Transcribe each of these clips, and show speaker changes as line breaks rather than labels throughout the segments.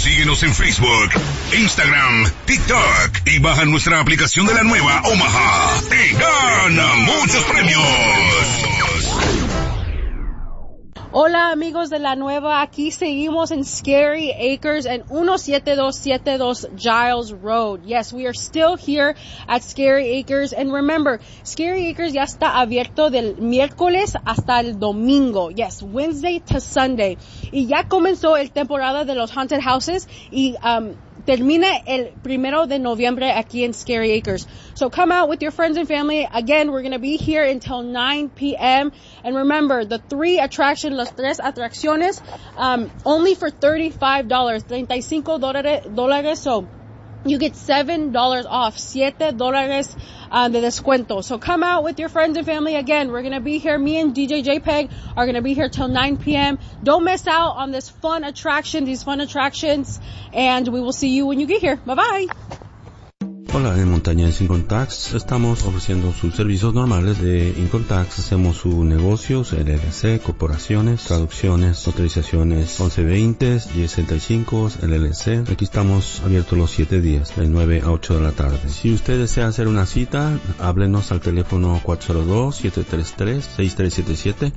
Síguenos en Facebook, Instagram, TikTok y baja nuestra aplicación de la nueva Omaha y gana muchos premios.
Hola amigos de la nueva, aquí seguimos en Scary Acres en 17272 Giles Road. Yes, we are still here at Scary Acres, and remember, Scary Acres ya está abierto del miércoles hasta el domingo. Yes, Wednesday to Sunday. Y ya comenzó el temporada de los haunted houses y termina el 1 de noviembre aquí en Scary Acres. So come out with your friends and family. Again, we're going to be here until 9 p.m. And remember, the las tres atracciones, only for $35, $35. So you get $7 off, $7 de descuento. So come out with your friends and family. Again, we're going to be here. Me and DJ JPEG are going to be here till 9 p.m. Don't miss out on these fun attractions, and we will see you when you get here. Bye-bye.
Hola, en Montañas Income Tax estamos ofreciendo sus servicios normales de Income Tax. Hacemos su negocios, LLC, corporaciones, traducciones, autorizaciones 1120, 1065, LLC. Aquí estamos abiertos los 7 días, de 9 a 8 de la tarde. Si usted desea hacer una cita, háblenos al teléfono 402-733-6377,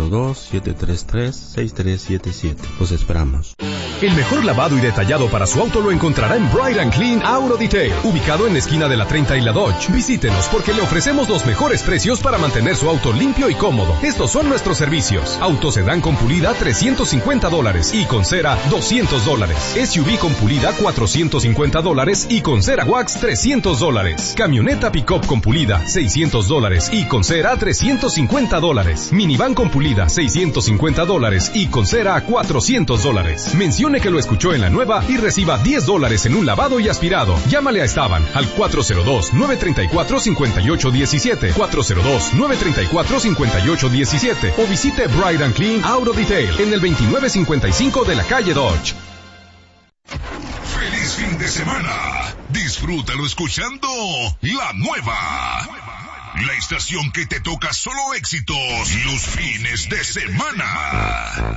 402-733-6377. Los esperamos.
El mejor lavado y detallado para su auto lo encontrará en Bright and Clean Auto Detail, ubicado en la esquina de la 30 y la Dodge. Visítenos porque le ofrecemos los mejores precios para mantener su auto limpio y cómodo. Estos son nuestros servicios: auto sedán con pulida $350 y con cera $200. SUV con pulida $450 y con cera wax $300. Camioneta pick-up con pulida $600 y con cera $350. Minivan con pulida $650 y con cera $400. Mencione que lo escuchó en la nueva y reciba $10 en un lavado y aspirado. Llámale a Esteban al 402-934-5817, 402-934-5817 o visite Bright and Clean Auto Detail en el 2955 de la calle Dodge.
¡Feliz fin de semana! Disfrútalo escuchando La Nueva. La estación que te toca solo éxitos los fines de semana.